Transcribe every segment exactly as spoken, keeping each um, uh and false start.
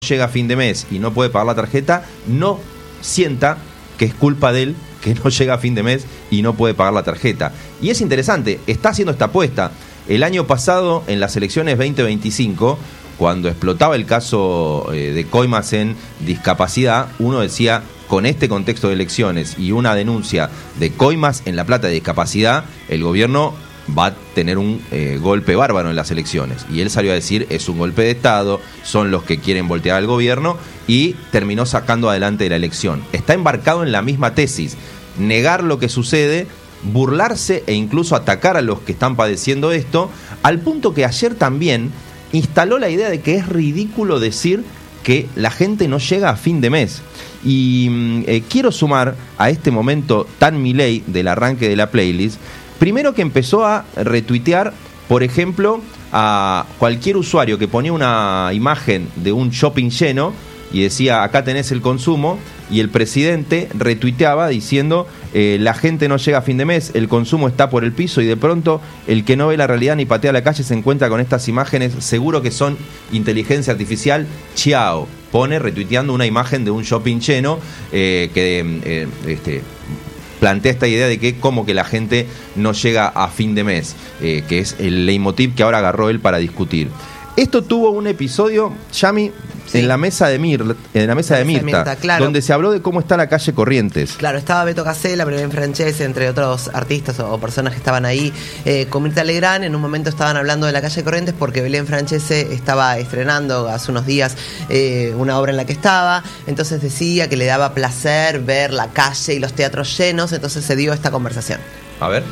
llega a fin de mes y no puede pagar la tarjeta, no sienta que es culpa de él que no llega a fin de mes y no puede pagar la tarjeta. Y es interesante, está haciendo esta apuesta. El año pasado, en las elecciones veinte veinticinco, cuando explotaba el caso eh, de coimas en discapacidad, uno decía, con este contexto de elecciones y una denuncia de coimas en la plata de discapacidad, el gobierno va a tener un eh, golpe bárbaro en las elecciones. Y él salió a decir, es un golpe de Estado, son los que quieren voltear al gobierno, y terminó sacando adelante de la elección. Está embarcado en la misma tesis, negar lo que sucede, burlarse e incluso atacar a los que están padeciendo esto, al punto que ayer también instaló la idea de que es ridículo decir que la gente no llega a fin de mes. Y eh, quiero sumar a este momento tan Milei del arranque de la playlist, primero que empezó a retuitear, por ejemplo, a cualquier usuario que ponía una imagen de un shopping lleno y decía, acá tenés el consumo, y el presidente retuiteaba diciendo, eh, la gente no llega a fin de mes, el consumo está por el piso, y de pronto el que no ve la realidad ni patea la calle se encuentra con estas imágenes, seguro que son inteligencia artificial, chiao, pone retuiteando una imagen de un shopping lleno eh, que eh, este, plantea esta idea de que como que la gente no llega a fin de mes, eh, que es el leitmotiv que ahora agarró él para discutir. Esto tuvo un episodio, Yami, sí, en la mesa de Mir, en la mesa de Mirta, Mirta claro, donde se habló de cómo está la calle Corrientes. Claro, estaba Beto Casella, Belén Francese, entre otros artistas o, o personas que estaban ahí eh, con Mirta Legrand. En un momento estaban hablando de la calle Corrientes porque Belén Francese estaba estrenando hace unos días eh, una obra en la que estaba. Entonces decía que le daba placer ver la calle y los teatros llenos. Entonces se dio esta conversación. A ver.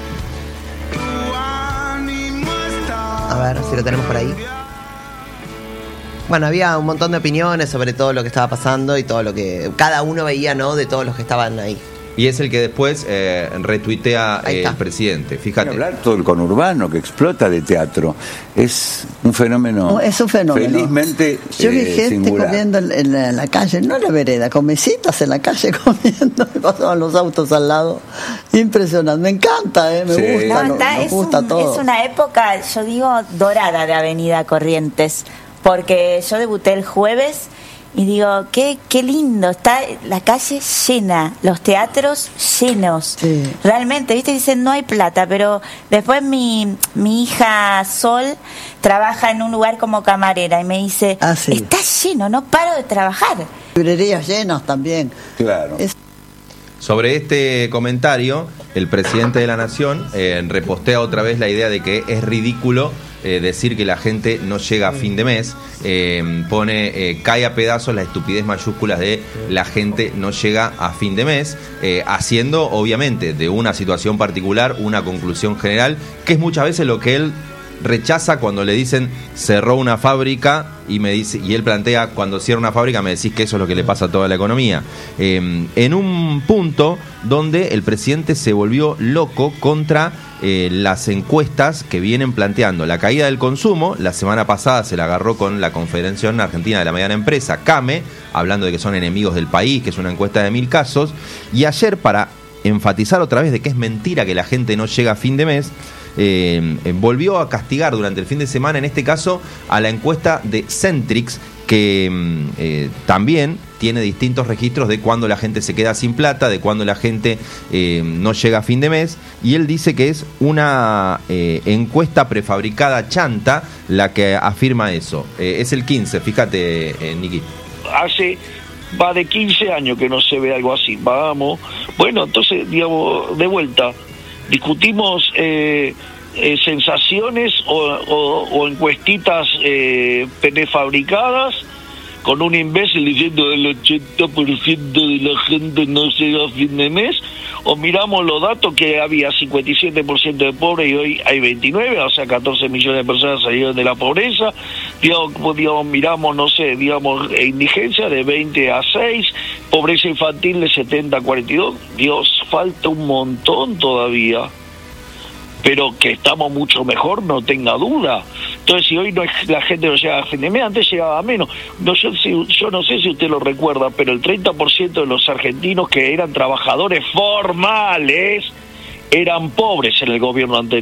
A ver si lo tenemos por ahí. Bueno, había un montón de opiniones sobre todo lo que estaba pasando y todo lo que cada uno veía, ¿no? De todos los que estaban ahí. Y es el que después eh, retuitea eh, el presidente, fíjate. Hablar todo el conurbano que explota de teatro es un fenómeno. Es un fenómeno. Felizmente yo vi eh, gente singular. comiendo en la, en la calle, no en la vereda, con mesitas en la calle comiendo, me pasaban los autos al lado. Impresionante, me encanta, eh, me sí. gusta, no, está, me es gusta un, todo. Es una época, yo digo, dorada de Avenida Corrientes, porque yo debuté el jueves. Y digo, qué qué lindo, está la calle llena, los teatros llenos. Sí. Realmente, viste, dicen no hay plata, pero después mi, mi hija Sol trabaja en un lugar como camarera y me dice, ah, sí, está lleno, no paro de trabajar. Librerías llenas también. Claro. Es... Sobre este comentario, el presidente de la Nación eh, repostea otra vez la idea de que es ridículo Eh, decir que la gente no llega a fin de mes, eh, pone, eh, cae a pedazos la estupidez mayúsculas de la gente no llega a fin de mes, eh, haciendo obviamente de una situación particular una conclusión general, que es muchas veces lo que él rechaza cuando le dicen cerró una fábrica y me dice y él plantea, cuando cierra una fábrica me decís que eso es lo que le pasa a toda la economía, eh, en un punto donde el presidente se volvió loco contra eh, las encuestas que vienen planteando la caída del consumo. La semana pasada se la agarró con la Confederación Argentina de la Mediana Empresa, CAME, hablando de que son enemigos del país, que es una encuesta de mil casos, y ayer, para enfatizar otra vez de que es mentira que la gente no llega a fin de mes, Eh, eh, volvió a castigar durante el fin de semana, en este caso, a la encuesta de Centrix, que eh, también tiene distintos registros de cuando la gente se queda sin plata, de cuando la gente eh, no llega a fin de mes, y él dice que es una eh, encuesta prefabricada chanta la que afirma eso. Eh, es el quince, fíjate, eh, Niki. Hace... va de quince años que no se ve algo así, vamos. Bueno, entonces, digamos, de vuelta, discutimos eh, eh, sensaciones o, o, o encuestitas eh, prefabricadas con un imbécil diciendo el ochenta por ciento de la gente no llega a fin de mes, o miramos los datos que había cincuenta y siete por ciento de pobres y hoy hay veintinueve, o sea, catorce millones de personas salieron de la pobreza, digamos, digamos miramos, no sé, digamos, indigencia de veinte a seis, pobreza infantil de setenta a cuarenta y dos, Dios, falta un montón todavía, pero que estamos mucho mejor, no tenga duda. Entonces, si hoy no es, la gente no llega a fin de mes, antes llegaba a menos. No, yo, si, yo no sé si usted lo recuerda, pero el treinta por ciento de los argentinos que eran trabajadores formales eran pobres en el gobierno anterior.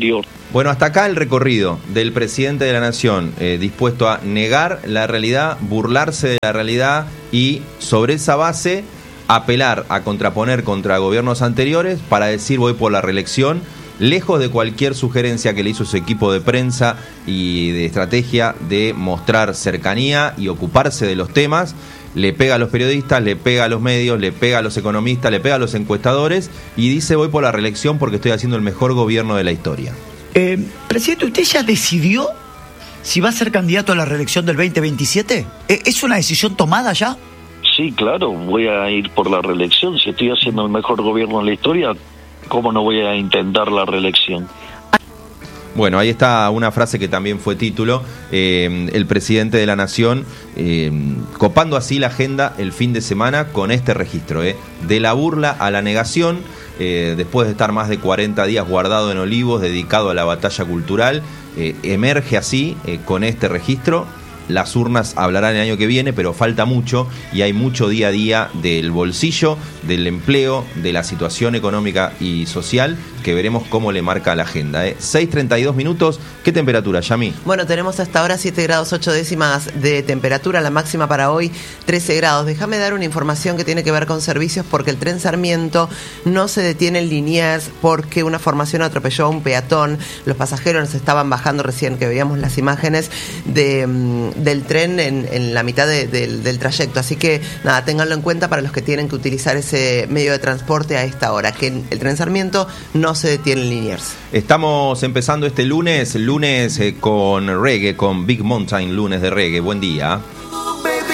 Bueno, hasta acá el recorrido del presidente de la Nación, eh, dispuesto a negar la realidad, burlarse de la realidad y sobre esa base apelar a contraponer contra gobiernos anteriores para decir voy por la reelección, lejos de cualquier sugerencia que le hizo su equipo de prensa y de estrategia de mostrar cercanía y ocuparse de los temas. Le pega a los periodistas, le pega a los medios, le pega a los economistas, le pega a los encuestadores y dice voy por la reelección porque estoy haciendo el mejor gobierno de la historia. Eh, presidente, ¿usted ya decidió si va a ser candidato a la reelección del veinte veintisiete? ¿Es una decisión tomada ya? Sí, claro, voy a ir por la reelección. Si estoy haciendo el mejor gobierno de la historia, ¿cómo no voy a intentar la reelección? Bueno, ahí está una frase que también fue título, eh, el presidente de la Nación, eh, copando así la agenda el fin de semana con este registro, eh, de la burla a la negación, eh, después de estar más de cuarenta días guardado en Olivos, dedicado a la batalla cultural, eh, emerge así eh, con este registro. Las urnas hablarán el año que viene, pero falta mucho y hay mucho día a día del bolsillo, del empleo, de la situación económica y social que veremos cómo le marca la agenda. ¿eh? seis treinta y dos minutos. ¿Qué temperatura, Yami? Bueno, tenemos hasta ahora siete grados ocho décimas de temperatura, la máxima para hoy trece grados. Déjame dar una información que tiene que ver con servicios porque el tren Sarmiento no se detiene en Liniers porque una formación atropelló a un peatón. Los pasajeros nos estaban bajando recién, que veíamos las imágenes de... del tren en, en la mitad de, de, del trayecto, así que nada, ténganlo en cuenta para los que tienen que utilizar ese medio de transporte a esta hora, que el tren Sarmiento no se detiene en Liniers. Estamos empezando este lunes, lunes eh, con reggae, con Big Mountain, lunes de reggae. Buen día.